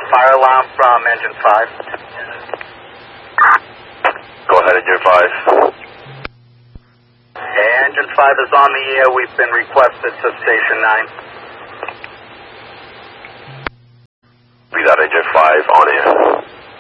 fire alarm from engine 5. Go ahead, engine 5. Engine 5 is on the air. We've been requested to station 9. We got engine 5 on air.